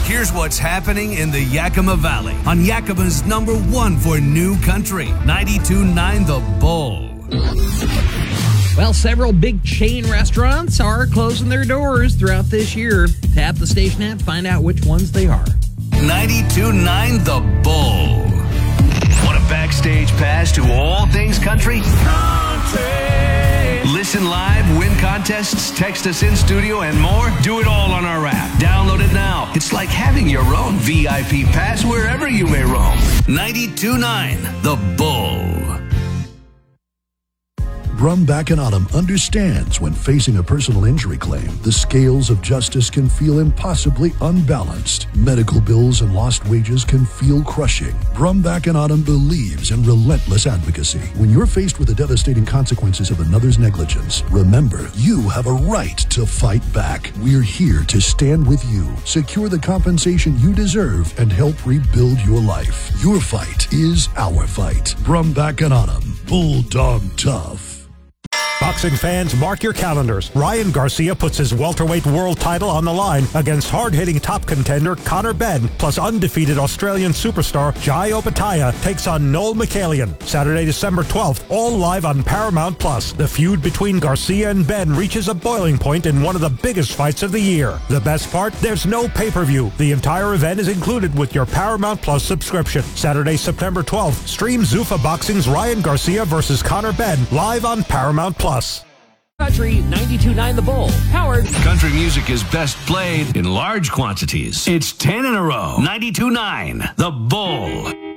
Here's what's happening in the Yakima Valley on Yakima's #1 for new country, 92.9 The Bull. Well, several big chain restaurants are closing their doors throughout this year. Tap the station app, find out which ones they are. 92.9 The Bull. Want a backstage pass to all things country? Listen live, win contests, text us in studio, and more? Do it all on our app. Download it now. It's like having your own VIP pass wherever you may roam. 92.9 The Bull. Brumback and Autumn understands when facing a personal injury claim, the scales of justice can feel impossibly unbalanced. Medical bills and lost wages can feel crushing. Brumback and Autumn believes in relentless advocacy. When you're faced with the devastating consequences of another's negligence, remember, you have a right to fight back. We're here to stand with you, secure the compensation you deserve, and help rebuild your life. Your fight is our fight. Brumback and Autumn, Bulldog Tough. Boxing fans, mark your calendars. Ryan Garcia puts his welterweight world title on the line against hard-hitting top contender Conor Benn, plus undefeated Australian superstar Jai Opetaia takes on Noel Michaelian. Saturday, December 12th, all live on Paramount+. The feud between Garcia and Benn reaches a boiling point in one of the biggest fights of the year. The best part? There's no pay-per-view. The entire event is included with your Paramount+ subscription. Saturday, September 12th, stream Zuffa Boxing's Ryan Garcia versus Conor Benn live on Paramount+. Country 92.9 The Bull, powered. Country music is best played in large quantities. It's 10 in a row. 92.9 The Bull.